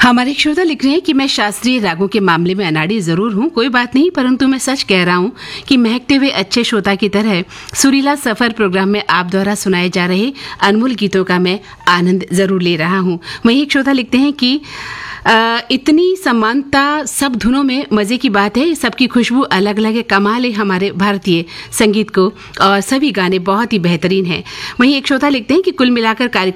हमारे एक श्रोता लिख रहे हैं कि मैं शास्त्रीय रागों के मामले में अनाड़ी जरूर हूँ, कोई बात नहीं, परंतु मैं सच कह रहा हूँ कि महकते हुए अच्छे श्रोता की तरह सुरीला सफर प्रोग्राम में आप द्वारा सुनाए जा रहे अनमोल गीतों का मैं आनंद जरूर ले रहा हूँ। वहीं एक श्रोता लिखते हैं कि इतनी समानता सब धुनों में मजे की बात है, सबकी खुशबू अलग अलग है, कमाल है हमारे भारतीय संगीत को और सभी गाने बहुत ही बेहतरीन हैं। वहीं एक श्रोता लिखते हैं कि कुल मिलाकर कार्यक्रम